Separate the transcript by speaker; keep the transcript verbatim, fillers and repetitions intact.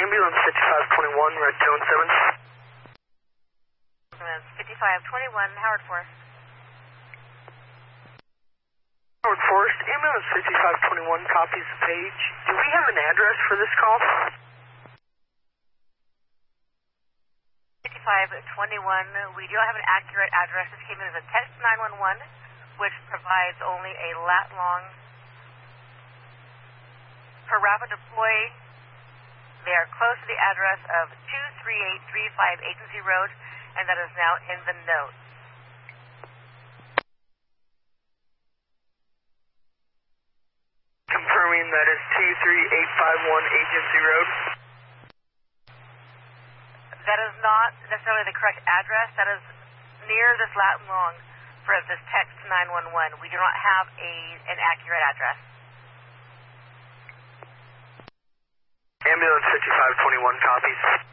Speaker 1: Ambulance fifty-five twenty-one, Redstone seven.
Speaker 2: Ambulance fifty-five twenty-one, Howard Forest.
Speaker 1: Howard Forest, Ambulance fifty-five twenty-one copies the page. Do we have an address for this call?
Speaker 2: fifty-five twenty-one, we do not have an accurate address. This came in as a text nine one one, which provides only a lat long. For rapid deploy, they are close to the address of two three eight three five Agency Road, and that is now in the notes.
Speaker 1: Confirming that is two three eight five one Agency Road.
Speaker 2: That is not necessarily the correct address. That is near this lat long for this text nine one one. We do not have a an accurate address.
Speaker 1: Ambulance fifty-five twenty-one copies.